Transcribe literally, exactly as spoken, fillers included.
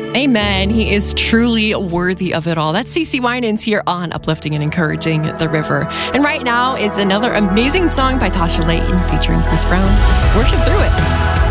Amen. He is truly worthy of it all. That's CeCe Winans here on Uplifting and Encouraging the River. And right now is another amazing song by Tasha Layton featuring Chris Brown. Let's worship through it.